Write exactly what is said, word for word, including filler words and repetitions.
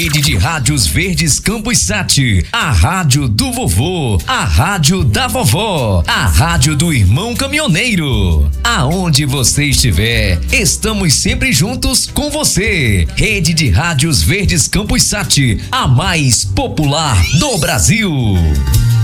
Rede de Rádios Verdes Campos Sat, a rádio do vovô, a rádio da vovó, a rádio do irmão caminhoneiro. Aonde você estiver, estamos sempre juntos com você. Rede de Rádios Verdes Campos Sat, a mais popular do Brasil.